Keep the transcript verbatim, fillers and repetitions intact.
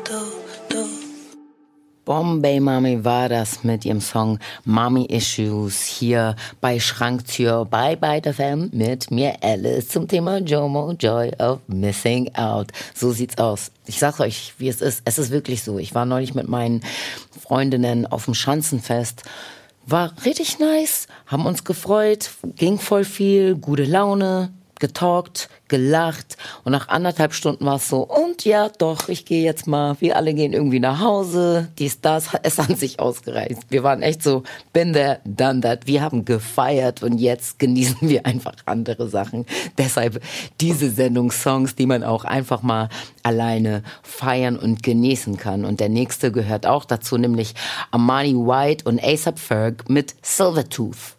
Bombay Mami war das mit ihrem Song Mommy Issues hier bei Schranktür bei Byte F M mit mir Alice zum Thema Jomo Joy of Missing Out. So sieht's aus. Ich sag euch, wie es ist. Es ist wirklich so. Ich war neulich mit meinen Freundinnen auf dem Schanzenfest. War richtig nice, haben uns gefreut, ging voll viel, gute Laune, getalkt, gelacht und nach anderthalb Stunden war es so, und ja doch, ich gehe jetzt mal, wir alle gehen irgendwie nach Hause, dies, das, es hat sich ausgereicht. Wir waren echt so, been there, done that, wir haben gefeiert und jetzt genießen wir einfach andere Sachen. Deshalb diese Sendung Songs, die man auch einfach mal alleine feiern und genießen kann. Und der nächste gehört auch dazu, nämlich Amani White und A$AP Ferg mit Silvertooth.